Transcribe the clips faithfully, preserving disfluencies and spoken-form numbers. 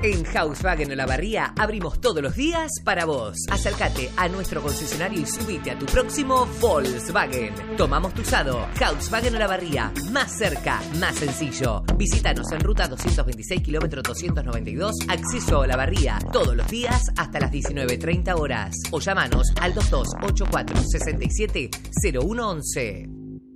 En Volkswagen Olavarría abrimos todos los días para vos. Acércate a nuestro concesionario y subite a tu próximo Volkswagen. Tomamos tu usado. Volkswagen Olavarría. Más cerca, más sencillo. Visítanos en ruta doscientos veintiséis, kilómetro doscientos noventa y dos, acceso a Olavarría. Todos los días hasta las diecinueve treinta horas. O llamanos al dos dos ocho cuatro seis siete cero uno once.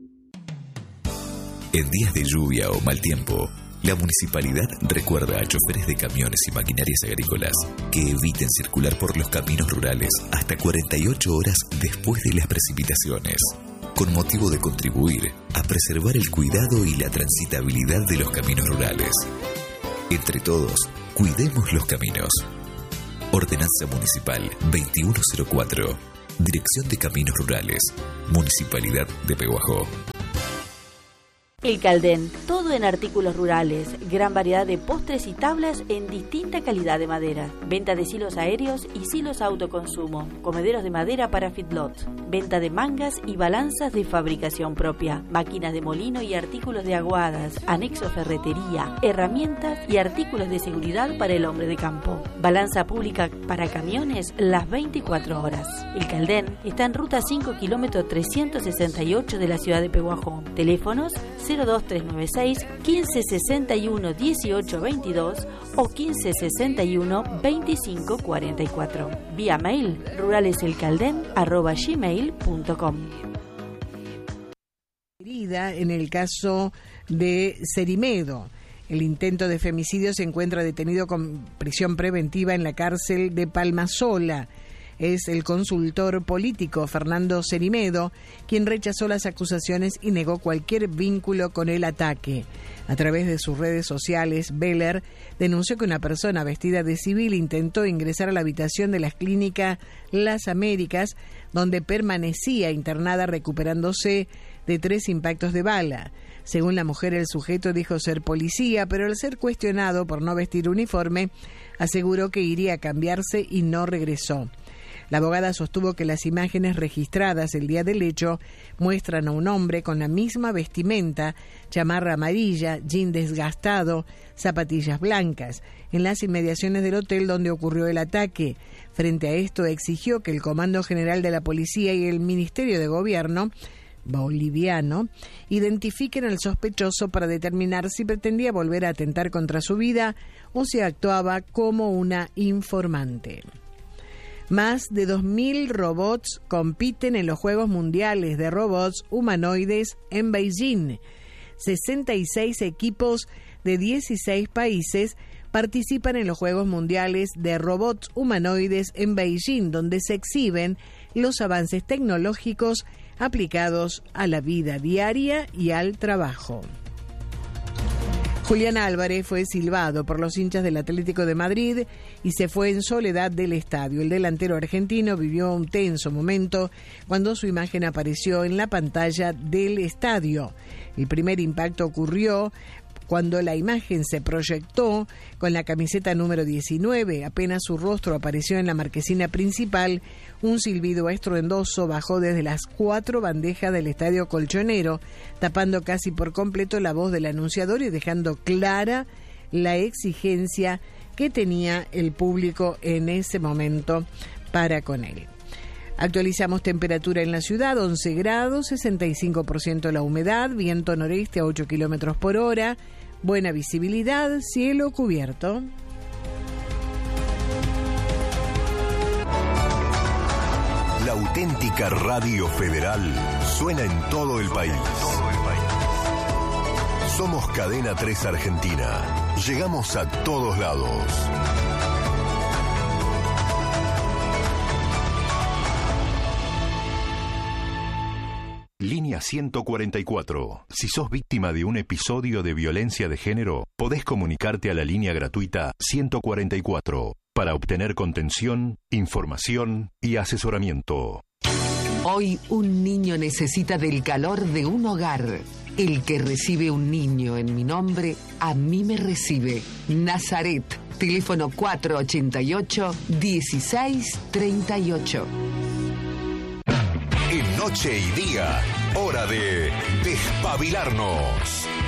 En días de lluvia o mal tiempo, la municipalidad recuerda a choferes de camiones y maquinarias agrícolas que eviten circular por los caminos rurales hasta cuarenta y ocho horas después de las precipitaciones, con motivo de contribuir a preservar el cuidado y la transitabilidad de los caminos rurales. Entre todos, cuidemos los caminos. Ordenanza Municipal veintiuno cero cuatro. Dirección de Caminos Rurales. Municipalidad de Pehuajó. El Caldén, todo en artículos rurales, gran variedad de postres y tablas en distinta calidad de madera. Venta de silos aéreos y silos autoconsumo, comederos de madera para feedlot. Venta de mangas y balanzas de fabricación propia, máquinas de molino y artículos de aguadas, anexo ferretería, herramientas y artículos de seguridad para el hombre de campo. Balanza pública para camiones las veinticuatro horas. El Caldén está en ruta cinco, kilómetro trescientos sesenta y ocho de la ciudad de Pehuajó. Teléfonos cero dos tres nueve seis, quince sesenta y uno, dieciocho veintidós o quince sesenta y uno, veinticinco cuarenta y cuatro. Vía mail ruraleselcalden arroba gmail punto com. En el caso de Cerimedo, el intento de femicidio, se encuentra detenido con prisión preventiva en la cárcel de Palmasola. Es el consultor político Fernando Cerimedo quien rechazó las acusaciones y negó cualquier vínculo con el ataque. A través de sus redes sociales, Beller denunció que una persona vestida de civil intentó ingresar a la habitación de la clínica Las Américas, donde permanecía internada recuperándose de tres impactos de bala. Según la mujer, el sujeto dijo ser policía, pero al ser cuestionado por no vestir uniforme, aseguró que iría a cambiarse y no regresó. La abogada sostuvo que las imágenes registradas el día del hecho muestran a un hombre con la misma vestimenta, chamarra amarilla, jean desgastado, zapatillas blancas, en las inmediaciones del hotel donde ocurrió el ataque. Frente a esto, exigió que el Comando General de la Policía y el Ministerio de Gobierno boliviano identifiquen al sospechoso para determinar si pretendía volver a atentar contra su vida o si actuaba como una informante. Más de dos mil robots compiten en los Juegos Mundiales de Robots Humanoides en Beijing. sesenta y seis equipos de dieciséis países participan en los Juegos Mundiales de Robots Humanoides en Beijing, donde se exhiben los avances tecnológicos aplicados a la vida diaria y al trabajo. Julián Álvarez fue silbado por los hinchas del Atlético de Madrid y se fue en soledad del estadio. El delantero argentino vivió un tenso momento cuando su imagen apareció en la pantalla del estadio. El primer impacto ocurrió cuando la imagen se proyectó con la camiseta número diecinueve. Apenas su rostro apareció en la marquesina principal, un silbido estruendoso bajó desde las cuatro bandejas del estadio colchonero, tapando casi por completo la voz del anunciador y dejando clara la exigencia que tenía el público en ese momento para con él. Actualizamos temperatura en la ciudad, once grados, sesenta y cinco por ciento la humedad, viento noreste a ocho kilómetros por hora, buena visibilidad, cielo cubierto. La auténtica Radio Federal suena en todo el país. Somos Cadena tres Argentina. Llegamos a todos lados. Línea ciento cuarenta y cuatro. Si sos víctima de un episodio de violencia de género, podés comunicarte a la línea gratuita ciento cuarenta y cuatro para obtener contención, información y asesoramiento. Hoy un niño necesita del calor de un hogar. El que recibe un niño en mi nombre, a mí me recibe. Nazaret, teléfono cuatro ochenta y ocho, dieciséis treinta y ocho. En noche y día, hora de despabilarnos.